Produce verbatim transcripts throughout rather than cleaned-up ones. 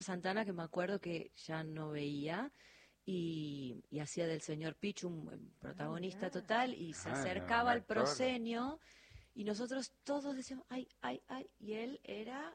Santana, que me acuerdo que ya no veía, y, y hacía del señor Pichu un protagonista Ah, total, y se Ah, no, un acercaba al actor. proscenio, y nosotros todos decíamos, ay, ay, ay, y él era,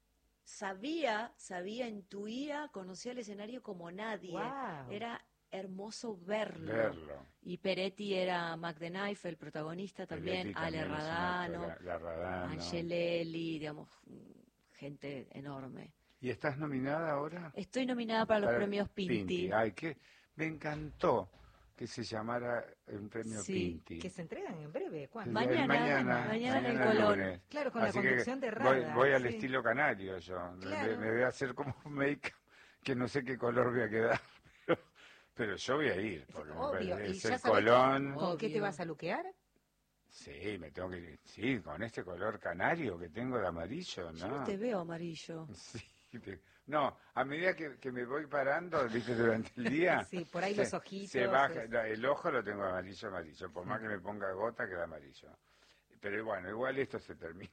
sabía, sabía, intuía, conocía el escenario como nadie, wow. era hermoso verlo. Verlo. Y Peretti era Mac the Knife, el protagonista también, Peretti Ale también es un actor, Radano, la, la Radano. Angelelli, digamos, gente enorme. ¿Y estás nominada ahora? Estoy nominada para los Para premios Pinti. Pinti. Ay, que me encantó que se llamara un premio Sí. Pinti. Que se entregan en breve. El, ¿Cuándo? el Mañana, mañana, mañana en el mañana Colón. lunes. Claro, con la Así que conducción de voy, Rada. voy al Sí. estilo canario yo. Me, Claro. me voy a hacer como un make que no sé qué color voy a quedar. Pero, pero yo voy a ir, Es porque me obvio. parece ¿Y es ya el sabés Colón. con qué te Obvio. vas a luquear? Sí, me tengo que sí, con este color canario que tengo de amarillo, Yo no ¿no? te veo amarillo. Sí, te- no, a medida que, que me voy parando, viste, durante el día, Sí, por ahí se, los ojitos. se baja, es- la- el ojo lo tengo amarillo, amarillo, por más que me ponga gota queda amarillo. Pero bueno, igual esto se termina.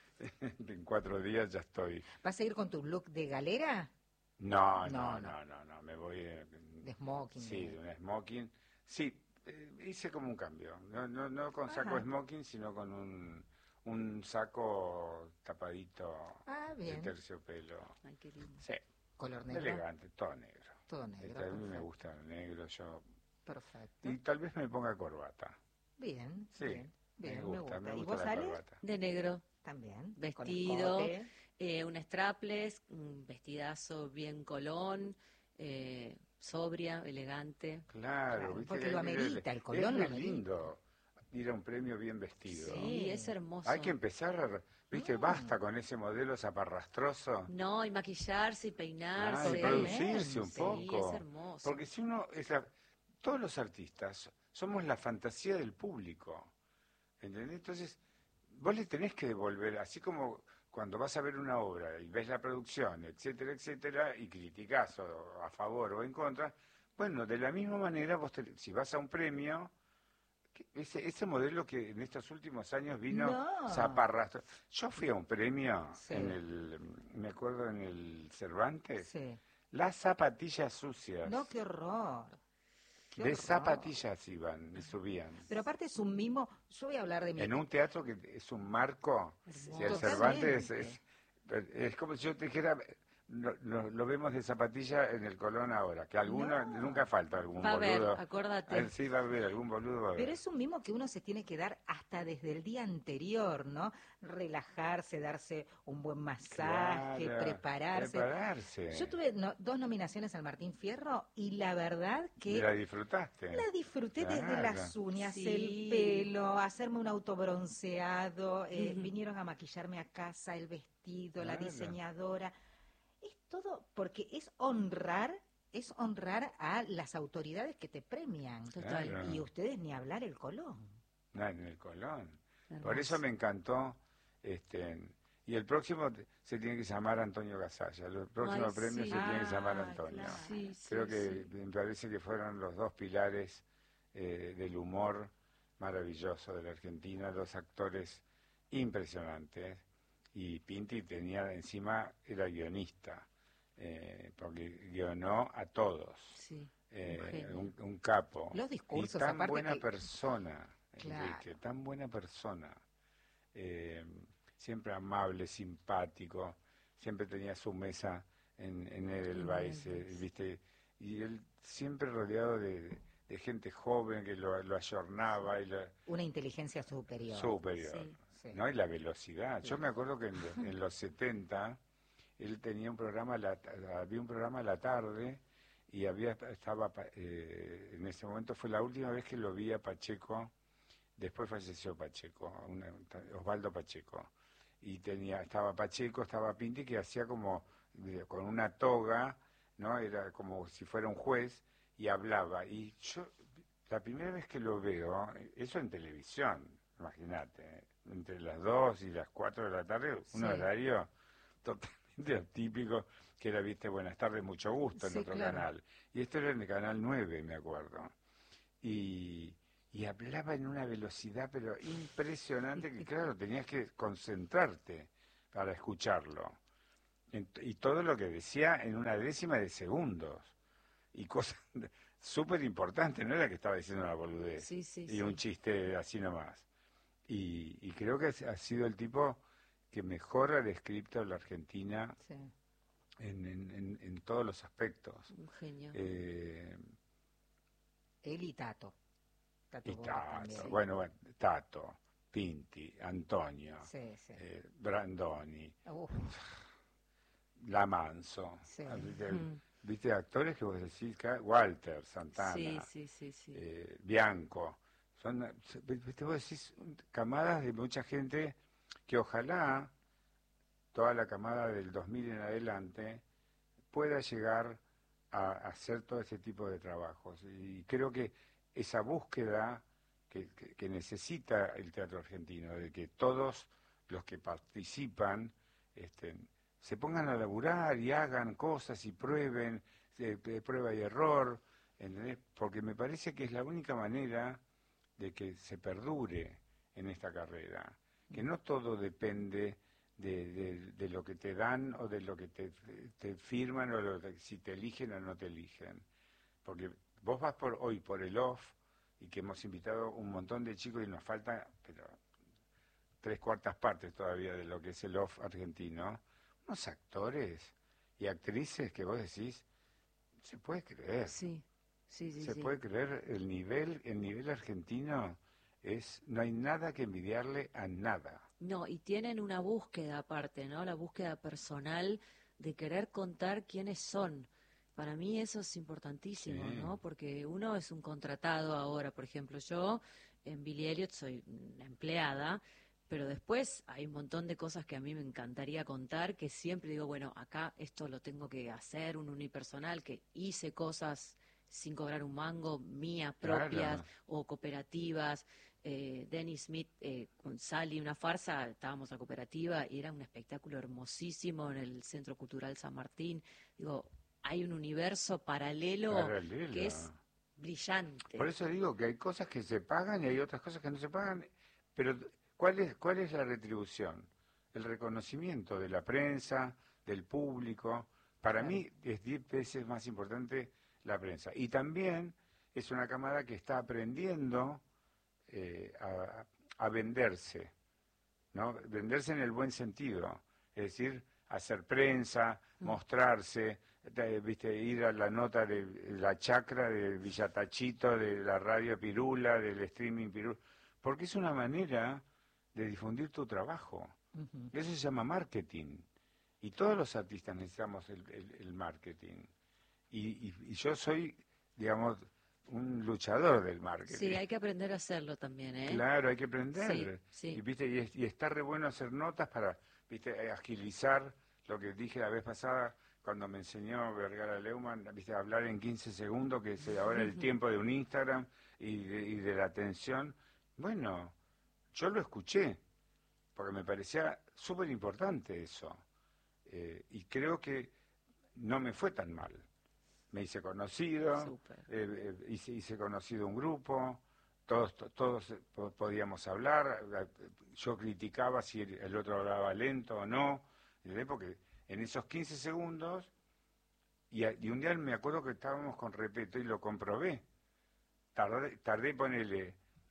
En cuatro días ya estoy. ¿Vas a ir con tu look de galera? No, No, no, no. no, no, no, me voy. eh, De smoking. Sí, de- de un smoking. Sí, eh, hice como un cambio. No, no, no con saco Ajá. smoking, sino con un, un saco tapadito Ah, de bien. terciopelo. Ay, qué lindo. Sí, Color negro. elegante, todo negro. Todo negro. Este, a mí me Perfecto. gusta el negro, yo. Perfecto. Y tal vez me ponga corbata. Bien, Sí, bien, bien, me me gusta, gusta. me ¿Y gusta vos, la Ale? corbata. De negro, También. Con vestido, escote. eh, un strapless, un vestidazo bien colón, eh, sobria, elegante. Claro, Claro, viste porque que lo hay que ir- amerita, el es colón lo muy amerita. lindo ir a un premio bien vestido. Sí, es Sí. hermoso. Hay que empezar, a, viste, Mm. basta con ese modelo zaparrastroso. No, y maquillarse y Ah, y peinarse. producirse un Totalmente. Sí, es poco. hermoso. Porque si uno, es la- todos los artistas somos la fantasía del público. ¿Entendés? Entonces, vos le tenés que devolver, así como cuando vas a ver una obra y ves la producción, etcétera, etcétera, y criticás o a favor o en contra, bueno, de la misma manera, vos te- si vas a un premio, que ese, ese modelo que en estos últimos años vino No. zaparrastro. Yo fui a un premio Sí. en el, me acuerdo en el Cervantes, Sí. las zapatillas sucias. No, qué horror. Qué De horror. zapatillas iban y subían. Pero aparte es un mimo. Yo voy a hablar de mi. En un teatro que es un marco, Hermoso. si el Totalmente. Cervantes es, es como si yo te dijera, no- no- lo vemos de zapatilla en el Colón ahora, que alguno, No. nunca falta algún Va a haber, boludo. acordate. Ah, sí, va a haber algún boludo. Va a Pero haber. es un mimo que uno se tiene que dar hasta desde el día anterior, ¿no? Relajarse, darse un buen masaje, Claro, prepararse. prepararse. Yo tuve no- dos nominaciones al Martín Fierro y la verdad ¿Y que la disfrutaste? la disfruté desde Claro. las uñas, Sí. el pelo, hacerme un autobronceado, eh, Ujú. vinieron a maquillarme a casa, el vestido, la Claro. diseñadora. Es todo porque es honrar, es honrar a las autoridades que te premian. Total. Claro. Y ustedes ni hablar el Colón. No, en el Colón. Hermoso. Por eso me encantó. Este, y el próximo te- se tiene que llamar Antonio Gasalla. El próximo Ay, premio sí. se tiene que llamar Ah, Antonio. claro. Sí, sí, Creo que sí. me parece que fueron los dos pilares eh, del humor maravilloso de la Argentina, dos actores impresionantes. Y Pinti tenía encima, era guionista, eh, porque guionó a todos. Sí, Eh, un genio. un, un capo. Los discursos, y tan aparte buena que- persona, Claro. Enrique, tan buena persona. Eh, siempre amable, simpático, siempre tenía su mesa en, en el En Baez, Edelweiss. ¿viste? Y él siempre rodeado de, de gente joven que lo, lo ayornaba y lo, Una inteligencia superior. superior, Sí, sí. ¿no? Y la velocidad. Yo Claro. me acuerdo que en, lo- en los setenta él tenía un programa, a la ta- había un programa a la tarde y había estaba pa- eh, en ese momento fue la última vez que lo vi a Pacheco. Después falleció Pacheco, una- Osvaldo Pacheco. Y tenía, estaba Pacheco, estaba Pinti, que hacía como de- con una toga, ¿no? Era como si fuera un juez y hablaba. Y yo, la primera vez que lo veo, eso en televisión, imagínate, entre las dos y las cuatro de la tarde, un Sí. horario totalmente atípico, que era, viste, Buenas tardes, mucho gusto en Sí, otro claro. canal. Y esto era en el canal nueve, me acuerdo. Y, y hablaba en una velocidad pero impresionante que claro, tenías que concentrarte para escucharlo. En- y todo lo que decía en una décima de segundos. Y cosas súper importantes, no era que estaba diciendo una boludez Sí, sí, y sí. un chiste así nomás. Y, y creo que ha sido el tipo que mejor ha descrito la Argentina Sí. en, en- en- en todos los aspectos. Un genio. Eh, Él y Tato. Tato y Bores Tato, también. bueno, bueno, Tato, Pinti, Antonio, Sí, sí. eh, Brandoni, Uf, Lamanso, sí. ah, ¿viste, Mm. viste actores que vos decís, ca- Walter, Sí, Santana, sí, sí, sí. eh, Bianco, son, eh, viste, vos decís, camadas de mucha gente que ojalá toda la camada del dos mil en adelante pueda llegar a, a hacer todo ese tipo de trabajos. Y creo que esa búsqueda que, que- que necesita el teatro argentino, de que todos los que participan este, se pongan a laburar y hagan cosas y prueben, eh, de prueba y error, ¿entendés? Porque me parece que es la única manera de que se perdure en esta carrera, que no todo depende de, de- de lo que te dan o de lo que te, te firman o lo de- si te eligen o no te eligen. Porque vos vas por hoy por el off y que hemos invitado un montón de chicos y nos falta pero tres cuartas partes todavía de lo que es el off argentino, unos actores y actrices que vos decís, se puede creer, Sí, sí, sí, se sí. puede creer el nivel, el nivel argentino es, no hay nada que envidiarle a nada. No, y tienen una búsqueda aparte, ¿no? La búsqueda personal de querer contar quiénes son. Para mí eso es importantísimo, Sí, ¿no? Porque uno es un contratado ahora, por ejemplo, yo en Billy Elliot soy una empleada, pero después hay un montón de cosas que a mí me encantaría contar, que siempre digo, bueno, acá esto lo tengo que hacer, un unipersonal, que hice cosas sin cobrar un mango, mías propias claro. o cooperativas. eh, Denny Smith eh, con Sally, una farsa, estábamos en la cooperativa y era un espectáculo hermosísimo en el Centro Cultural San Martín. Digo, hay un universo paralelo que Paralelo. es brillante. Por eso digo que hay cosas que se pagan y hay otras cosas que no se pagan, pero ¿cuál es, cuál es la retribución? El reconocimiento de la prensa, del público. Para Claro. mí es diez veces más importante la prensa. Y también es una camada que está aprendiendo eh, a, a venderse, ¿no? Venderse en el buen sentido, es decir, hacer prensa, Mm. mostrarse, de- viste, ir a la nota de la chacra de Villatachito, de la radio Pirula, del streaming Pirula, porque es una manera de difundir tu trabajo. Ujú. Eso se llama marketing. Y todos los artistas necesitamos el, el- el marketing. Y, y- y yo soy, digamos, un luchador del marketing. Sí, hay que aprender a hacerlo también, ¿eh? Claro, hay que Sí, aprender. sí. Y, ¿viste? Y, es- y está re bueno hacer notas para, ¿viste? eh, agilizar lo que dije la vez pasada cuando me enseñó Vergara Leumann, ¿viste? Hablar en quince segundos, que es ahora el tiempo de un Instagram y de, y de la atención. Bueno, yo lo escuché, porque me parecía súper importante eso. Eh, y creo que no me fue tan mal. Me hice conocido, Súper. eh, eh, hice, hice conocido un grupo, todos, to- todos eh, po- podíamos hablar, eh, yo criticaba si el, el otro hablaba lento o no, ¿entendés? Porque en esos quince segundos, y, a- y un día me acuerdo que estábamos con Repeto y lo comprobé, tardé, tardé ponerle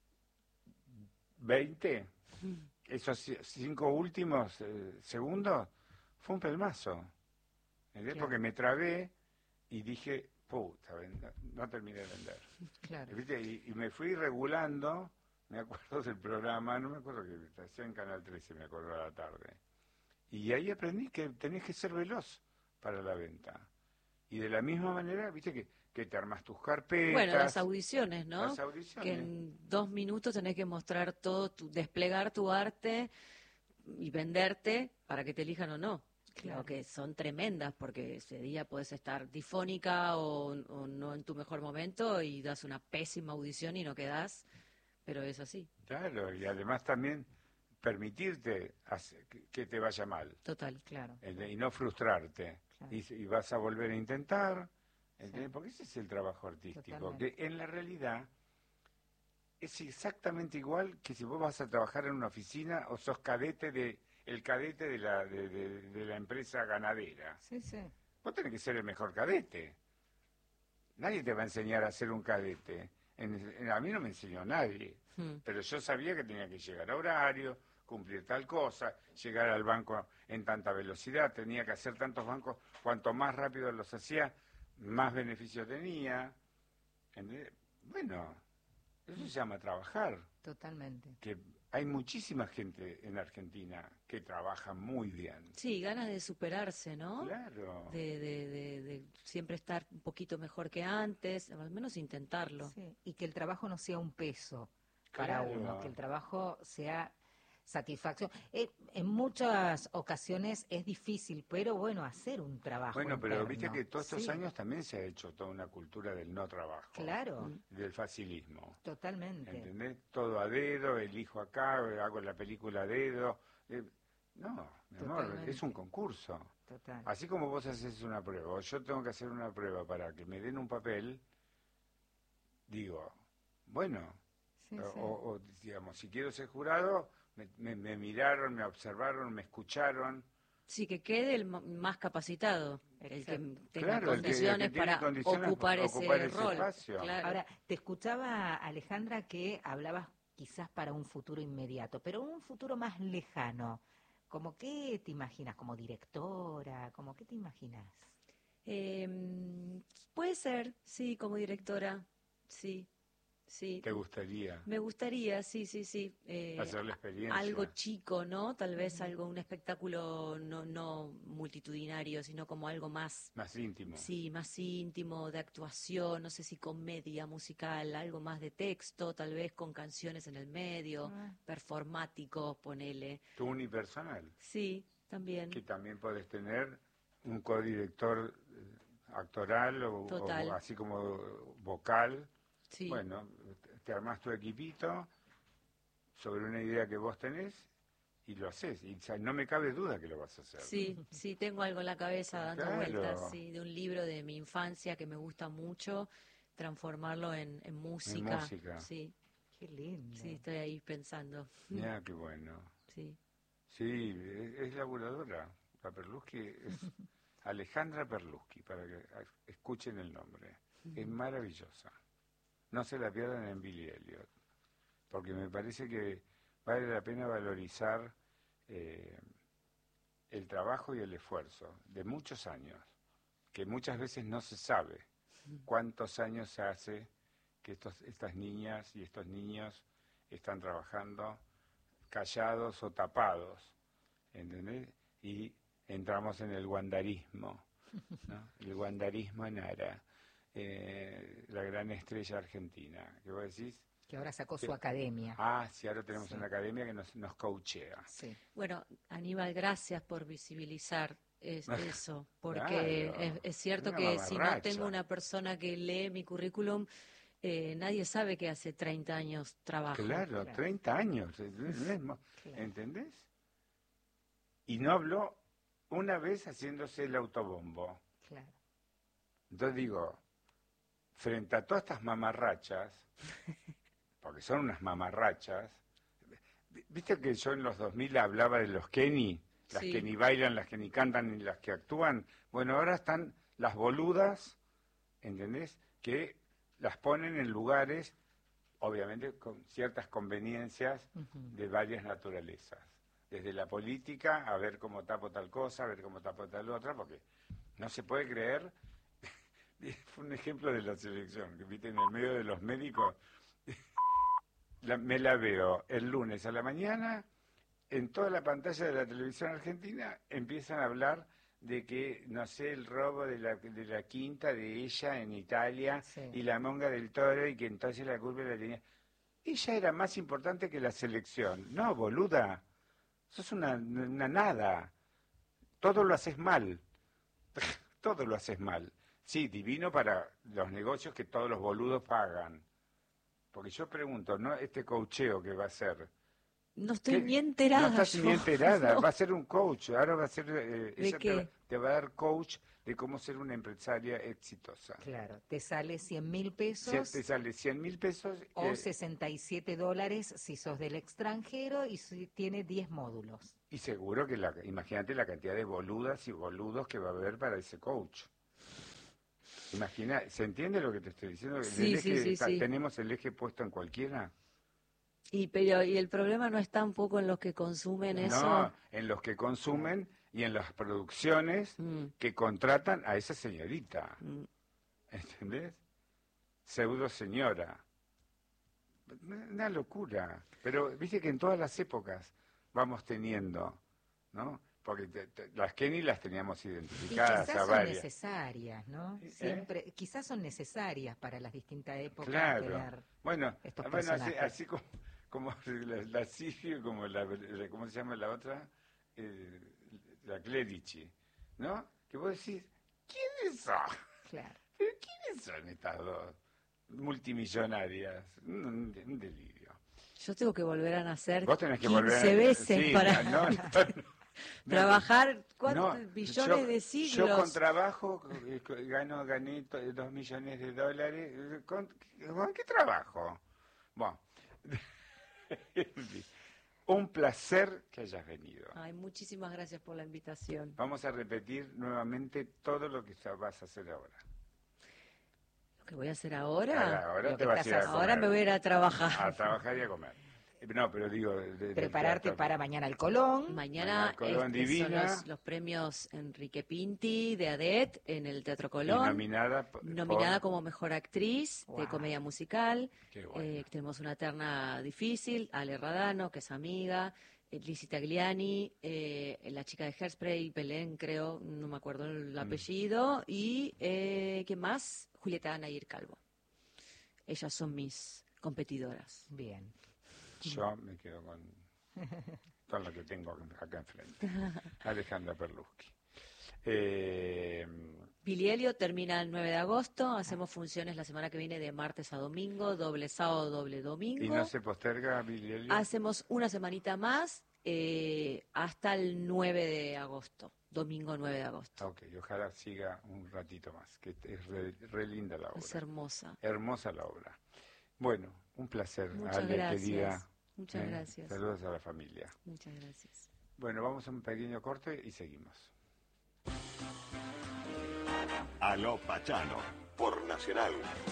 veinte, esos ci- cinco últimos eh, segundos, fue un pelmazo, ¿entendés? Claro. Porque me trabé y dije, puta, ven- no, no terminé de vender. Claro. ¿Viste? Y, y me fui regulando, me acuerdo del programa, no me acuerdo que hacía en Canal trece, me acuerdo a la tarde. Y ahí aprendí que tenés que ser veloz para la venta. Y de la misma manera, viste, que, que te armas tus carpetas. Bueno, las audiciones, ¿no? Las Que audiciones. en dos minutos tenés que mostrar todo, tu, desplegar tu arte y venderte para que te elijan o no. Claro. Creo que son tremendas porque ese día puedes estar difónica o, o no en tu mejor momento y das una pésima audición y no quedás, pero es así, Claro, y además también permitirte hace- que, que te vaya mal. total. Claro. ¿Entendés? Y no frustrarte. Claro. Y, y vas a volver a intentar. ¿Entendés? Sí. Porque ese es el trabajo artístico. Totalmente. Que en la realidad es exactamente igual que si vos vas a trabajar en una oficina o sos cadete de el cadete de la, de, de, de la empresa ganadera. Sí, sí. Vos tenés que ser el mejor cadete. Nadie te va a enseñar a ser un cadete. En, en, a mí no me enseñó nadie. Hmm. Pero yo sabía que tenía que llegar a horario, cumplir tal cosa, llegar al banco en tanta velocidad, tenía que hacer tantos bancos. Cuanto más rápido los hacía, más beneficio tenía. ¿Entendés? Bueno, eso se llama trabajar. Totalmente. Que hay muchísima gente en Argentina que trabaja muy bien. Sí, ganas de superarse, ¿no? Claro. De, de, de, de siempre estar un poquito mejor que antes, al menos intentarlo. Sí, y que el trabajo no sea un peso para Claro. uno, que el trabajo sea satisfacción. Eh, en muchas ocasiones es difícil, pero bueno, hacer un trabajo Bueno, pero interno. viste que todos estos Sí. años también se ha hecho toda una cultura del no trabajo. Claro. Del facilismo. Totalmente. ¿Entendés? Todo a dedo, elijo acá, hago la película a dedo. Eh, no, mi amor, Totalmente. es un concurso. Total. Así como vos haces una prueba, o yo tengo que hacer una prueba para que me den un papel, digo, bueno, Sí, o, sí. o, o, digamos, si quiero ser jurado, me, me, me miraron, me observaron, me escucharon. Sí, que quede el m- más capacitado, el que Exacto. tenga Claro, el que- el que condiciones tiene para condiciones ocupar para ese ocupar ese rol. espacio. Claro. Ahora, te escuchaba, Alejandra, que hablabas quizás para un futuro inmediato, pero un futuro más lejano. ¿Cómo qué te imaginas? ¿Como directora? ¿Cómo qué te imaginas? Eh, puede ser, sí, como directora, sí, sí. ¿Te gustaría Me gustaría, sí, sí, sí. eh, hacer la experiencia? algo chico, ¿no? Tal vez Ujú. algo, un espectáculo no, no multitudinario, sino como algo más, Más íntimo. sí, más íntimo, de actuación, no sé si comedia musical, algo más de texto, tal vez con canciones en el medio, Ah. performático, ponele. Tu unipersonal, Sí, también. que también podés tener un codirector eh, actoral o, Total. o así como vocal. Sí. Bueno, te armás tu equipito sobre una idea que vos tenés y lo haces. Y o sea, no me cabe duda que lo vas a hacer. Sí, sí, tengo algo en la cabeza dando Claro. vueltas, sí, de un libro de mi infancia que me gusta mucho, transformarlo en, en música. música. Sí, Qué lindo. sí, estoy ahí pensando. Mira qué bueno. Sí. Sí, es, es laburadora. La Perluschi es Alejandra Perluschi, para que escuchen el nombre. Es maravillosa. No se la pierdan en Billy Elliot, porque me parece que vale la pena valorizar eh, el trabajo y el esfuerzo de muchos años, que muchas veces no se sabe cuántos años hace que estos, estas niñas y estos niños están trabajando callados o tapados, ¿entendés? Y entramos en el guandarismo, ¿no? El guandarismo en Ara. Eh, la gran estrella argentina, que vos decís, Que ahora sacó que- su academia. ah, sí, ahora tenemos Sí. una academia que nos, nos coachea. Sí. Bueno, Aníbal, gracias por visibilizar es- eso, porque Claro, es, es cierto una que si no mamarracha. tengo una persona que lee mi currículum, eh, nadie sabe que hace treinta años trabajo. Claro, Claro. treinta años, es- no es mo- Claro. ¿entendés? Y no habló una vez haciéndose el autobombo. Claro. Entonces digo, frente a todas estas mamarrachas, porque son unas mamarrachas, viste que yo en los dos mil hablaba de los Kenny, las Sí. que ni bailan, las que ni cantan, ni las que actúan. Bueno, ahora están las boludas, ¿entendés? Que las ponen en lugares, obviamente con ciertas conveniencias Ujú. de varias naturalezas. Desde la política, a ver cómo tapo tal cosa, a ver cómo tapo tal otra, porque no se puede creer. Fue un ejemplo de la selección, que viste en el medio de los médicos. La- me la veo el lunes a la mañana, en toda la pantalla de la televisión argentina empiezan a hablar de que, no sé, el robo de la, de la quinta de ella en Italia Sí. y la monga del toro y que entonces la culpa la tenía. Ella era más importante que la selección. No, boluda, sos una, una nada. Todo lo haces mal. Todo lo haces mal. Sí, divino para los negocios que todos los boludos pagan. Porque yo pregunto, ¿no? Este coacheo que va a hacer. No estoy ¿qué? ni enterada. No estás yo. ni enterada. No. Va a ser un coach. Ahora va a ser. Eh, ¿De ella te qué? va, te va a dar coach de cómo ser una empresaria exitosa. Claro, te sale cien mil pesos. Si te sale cien mil pesos. O eh, sesenta y siete dólares si sos del extranjero y si tiene diez módulos. Y seguro que, la, imagínate la cantidad de boludas y boludos que va a haber para ese coach. Imagina, ¿se entiende lo que te estoy diciendo? Sí, el eje, sí, sí, sí. ¿Tenemos el eje puesto en cualquiera? Y, pero, y el problema no está un poco en los que consumen eso. No, en los que consumen y en las producciones Mm. que contratan a esa señorita. Mm. ¿Entendés? Pseudo señora. Una locura. Pero viste que en todas las épocas vamos teniendo, ¿no? Porque te, te, las Kenny las teníamos Y identificadas quizás a son varias. necesarias, ¿no? ¿Eh? Quizás quizás son necesarias para las distintas épocas Claro. tener Bueno, estos bueno así, personajes. así como, como la, la Sirio, como la, la- ¿cómo se llama la otra? Eh, la Clerici, ¿no? Que vos decís, ¿quiénes son? Claro. ¿Pero quiénes son estas dos multimillonarias? Un, un delirio. Yo tengo que volver a nacer Vos tenés que quince volver a... veces sí, para no, no, no. trabajar cuántos No, billones yo- de siglos. Yo con trabajo eh, co- gano, gané to- dos millones de dólares. eh, ¿Con, ¿con qué trabajo? Bueno, en fin, un placer que hayas venido. Ay, muchísimas gracias por la invitación. Vamos a repetir nuevamente todo lo que sa- vas a hacer ahora. Lo que voy a hacer ahora, Ahora, ahora lo te que vas a estás ir a haciendo. ahora comer. me voy a ir a trabajar. A trabajar y a comer. Eh, No, pero digo... de- del Prepararte teatro. para mañana el Colón. Mañana Mañana Colón este, son Divina. los, los premios Enrique Pinti de ADET en el Teatro Y Colón. nominada, p- Nominada por- como mejor actriz de Wow. comedia musical. Qué bueno. Eh, tenemos una terna difícil, Ale Radano, que es amiga, eh, Lizzie Tagliani, eh, la chica de Hairspray, Belén, creo, no me acuerdo el Mm. apellido, y eh, ¿quién más? Julieta Nayir Calvo. Ellas son mis competidoras. Bien. Yo me quedo con todo lo que tengo acá enfrente. Alejandra Perluschi. Eh, Billy Elliot termina el nueve de agosto, hacemos funciones la semana que viene de martes a domingo, doble sábado, doble domingo. ¿Y no se posterga, Billy Elliot? Hacemos una semanita más eh, hasta el nueve de agosto, domingo nueve de agosto. Ok, ojalá siga un ratito más, que es re, re linda la obra. Es hermosa. Hermosa la obra. Bueno, un placer, Muchas Ale, gracias. querida. Muchas Eh, gracias. Saludos a la familia. Muchas gracias. Bueno, vamos a un pequeño corte y seguimos. Aló Pachano, por Nacional.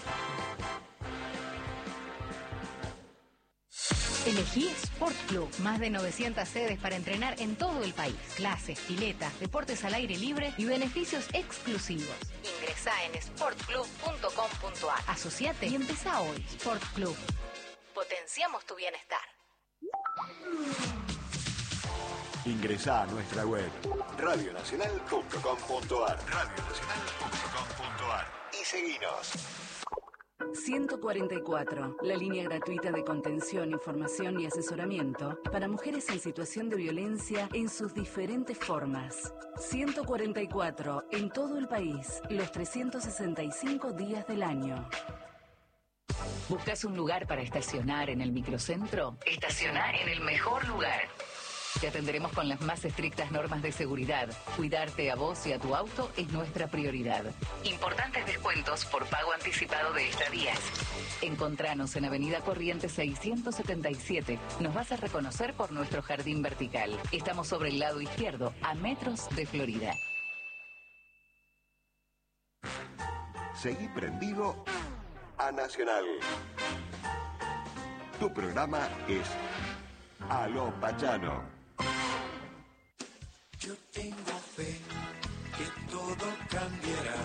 Elegí Sport Club. Más de novecientas sedes para entrenar en todo el país. Clases, piletas, deportes al aire libre y beneficios exclusivos. Ingresá en sport club punto com punto a r. Asociate y empezá hoy. Sport Club. Potenciamos tu bienestar. Ingresá a nuestra web radio nacional punto com punto a r. radio nacional punto com punto a r. Y seguinos. ciento cuarenta y cuatro, la línea gratuita de contención, información y asesoramiento para mujeres en situación de violencia en sus diferentes formas. ciento cuarenta y cuatro, en todo el país, los trescientos sesenta y cinco días del año. ¿Buscas un lugar para estacionar en el microcentro? Estacioná en el mejor lugar. Te atenderemos con las más estrictas normas de seguridad. Cuidarte a vos y a tu auto es nuestra prioridad. Importantes descuentos por pago anticipado de estadías. Encontranos en Avenida Corrientes seiscientos setenta y siete. Nos vas a reconocer por nuestro jardín vertical. Estamos sobre el lado izquierdo, a metros de Florida. Seguí prendido a Nacional. Tu programa es Aló Pachano. Yo tengo fe que todo cambiará.